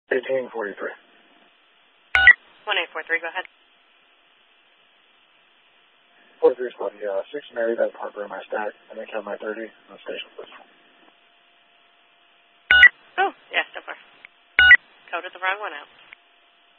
1843. 1843, go ahead. 43 is buddy. 6 married at Park Room, my stack. I think I have my 30 on the station, please. Oh, yeah, so far. Coded the wrong one out.